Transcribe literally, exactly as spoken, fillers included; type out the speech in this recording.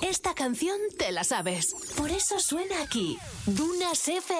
esta canción te la sabes. Por eso suena aquí. Dunas F